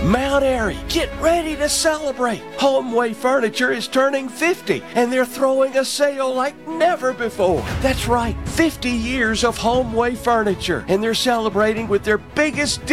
Mount Airy, get ready to celebrate. HomeWay Furniture is turning 50, and they're throwing a sale like never before. That's right, 50 years of HomeWay Furniture, and they're celebrating with their biggest